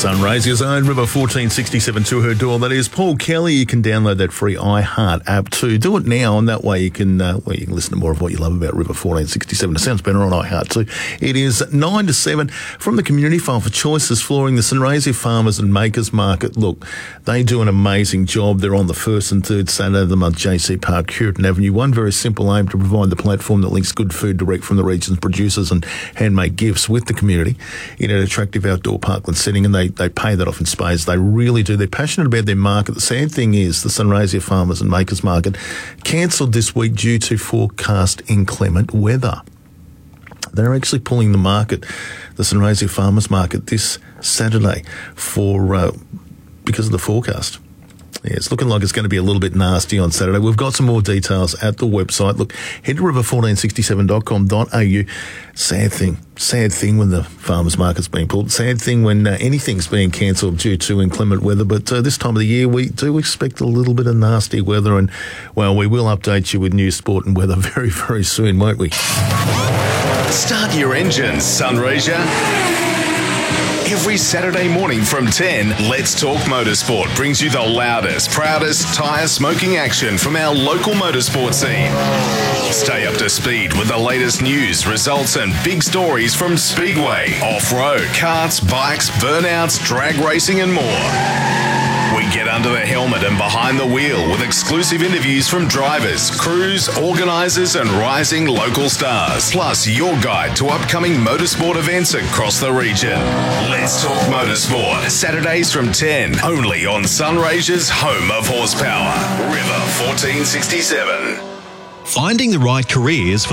Sunraysia Zone, River 1467 to her door. That is Paul Kelly. You can download that free iHeart app too. Do it now, and that way you can listen to more of what you love about River 1467. It sounds better on iHeart too. It is 9 to 7 from the Community Farm for Choices Flooring, the Sunraysia Farmers and Makers Market. Look, they do an amazing job. They're on the first and third Saturday of the month, JC Park, Cureton Avenue. One very simple aim to provide the platform that links good food direct from the region's producers and handmade gifts with the community in an attractive outdoor parkland setting, and they pay that off in spades. They really do. They're passionate about their market. The sad thing is the Sunraysia Farmers and Makers Market cancelled this week due to forecast inclement weather. They're actually pulling the market, the Sunraysia Farmers Market, this Saturday because of the forecast. Yeah, it's looking like it's going to be a little bit nasty on Saturday. We've got some more details at the website. Look, head to river1467.com.au. Sad thing when the farmers market's being pulled. Sad thing when anything's being cancelled due to inclement weather. But this time of the year, we do expect a little bit of nasty weather. And, well, we will update you with news, sport and weather very, very soon, won't we? Start your engines, Sunraysia. Every Saturday morning from 10, Let's Talk Motorsport brings you the loudest, proudest tyre smoking action from our local motorsport scene. Stay up to speed with the latest news, results and big stories from Speedway, off-road, karts, bikes, burnouts, drag racing and more. We get under the helmet and behind the wheel with exclusive interviews from drivers, crews, organisers and rising local stars. Plus your guide to upcoming motorsport events across the region. Let's Talk Motorsport, Saturdays from 10, only on Sunraysia's home of horsepower, River 1467. Finding the right careers